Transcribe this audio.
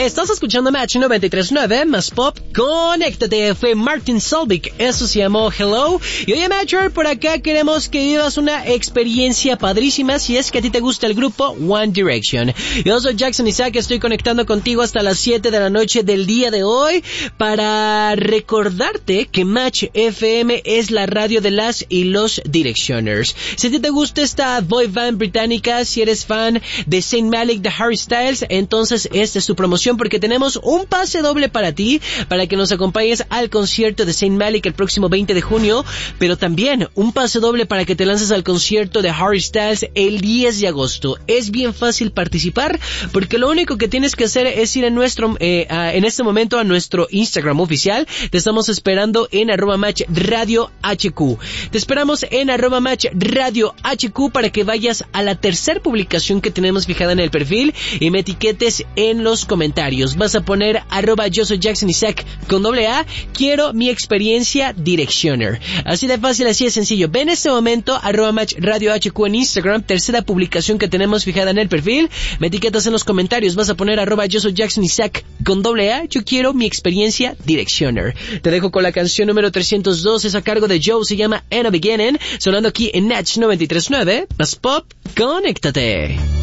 Estás escuchando Match 93.9 más Pop. Conéctate, fue Martin Solveig, eso se llamó Hello. Y oye, Matcher, por acá queremos que vivas una experiencia padrísima si es que a ti te gusta el grupo One Direction. Yo soy Jackson Isaac, estoy conectando contigo hasta las 7 de la noche del día de hoy para recordarte que Match FM es la radio de las y los Directioners. Si a ti te gusta esta boy band británica, si eres fan de Saint Malik, de Harry Styles, entonces esta es tu promoción porque tenemos un pase doble para ti, para que nos acompañes al concierto de Saint Malik el próximo 20 de junio, pero también un pase doble para que te lances al concierto de Harry Styles el 10 de agosto. Es bien fácil participar porque lo único que tienes que hacer es ir en este momento a nuestro Instagram oficial. Te estamos esperando en @matchradiohq. Te esperamos en @matchradiohq para que vayas a la tercera publicación que tenemos fijada en el perfil y me etiquetes en los comentarios. Vas a poner @yo soy Jackson Isaac con AA, quiero mi experiencia Directioner. Así de fácil, así de sencillo. Ve en este momento @matchradiohq en Instagram, tercera publicación que tenemos fijada en el perfil, me etiquetas en los comentarios, vas a poner @yo soy Jackson Isaac con AA, yo quiero mi experiencia Directioner. Te dejo con la canción número 302, es a cargo de Joe, se llama In a Beginning, sonando aquí en Match 93.9, más Pop, conéctate.